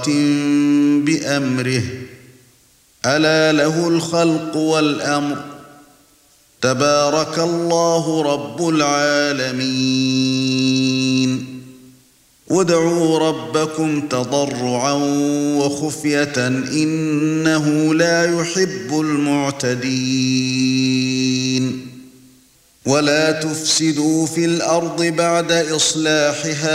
بأمره ألا له الخلق والأمر تبارك الله رب العالمين وادعوا ربكم تضرعا وخفية إنه لا يحب المعتدين ولا تفسدوا في الأرض بعد إصلاحها